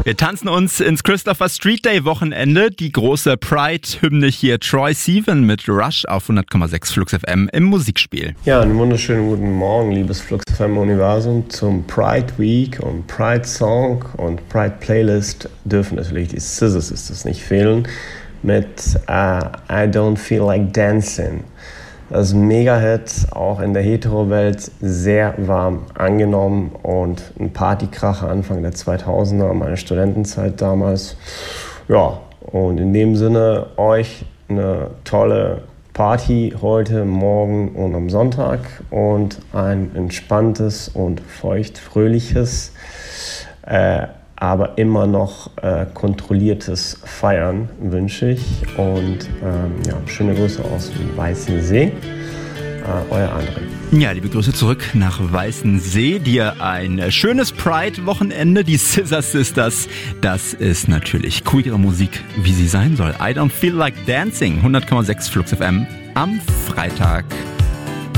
Wir tanzen uns ins Christopher Street Day Wochenende. Die große Pride-Hymne hier, Troye Sivan mit Rush auf 100,6 Flux FM im Musikspiel. Ja, einen wunderschönen guten Morgen, liebes Flux FM Universum, zum Pride Week und Pride Song und Pride Playlist dürfen natürlich die Scissors nicht fehlen mit I Don't Feel Like Dancing. Das Mega-Hit, auch in der Hetero-Welt sehr warm angenommen und ein Partykracher Anfang der 2000er, meine Studentenzeit damals. Ja, und in dem Sinne euch eine tolle Party heute, morgen und am Sonntag und ein entspanntes und feucht-fröhliches, aber immer noch kontrolliertes Feiern wünsche ich. Und schöne Grüße aus dem Weißensee. Euer André. Ja, liebe Grüße zurück nach Weißensee. Dir ein schönes Pride-Wochenende. Die Scissor Sisters, das ist natürlich queere Musik, wie sie sein soll. I Don't Feel Like Dancing, 100,6 Flux FM am Freitag.